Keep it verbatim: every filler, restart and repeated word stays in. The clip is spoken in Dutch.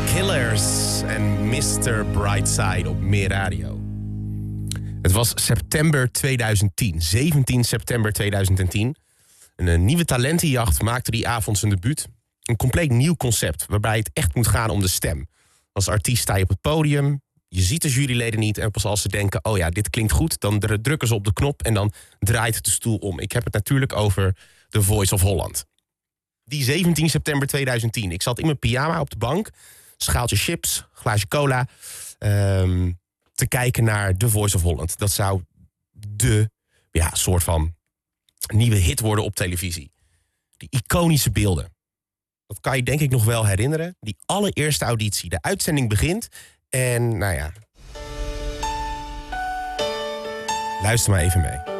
Killers en mister Brightside op Meer Radio. Het was september tweeduizend tien, zeventien september tweeduizend tien. Een nieuwe talentenjacht maakte die avond zijn debuut. Een compleet nieuw concept, waarbij het echt moet gaan om de stem. Als artiest sta je op het podium, je ziet de juryleden niet... en pas als ze denken, oh ja, dit klinkt goed... dan drukken ze op de knop en dan draait de stoel om. Ik heb het natuurlijk over The Voice of Holland. Die zeventien september tweeduizend tien. Ik zat in mijn pyjama op de bank... schaaltje chips, glaasje cola... Um, te kijken naar The Voice of Holland. Dat zou de ja, soort van nieuwe hit worden op televisie. Die iconische beelden. Dat kan je denk ik nog wel herinneren. Die allereerste auditie. De uitzending begint en nou ja... luister maar even mee.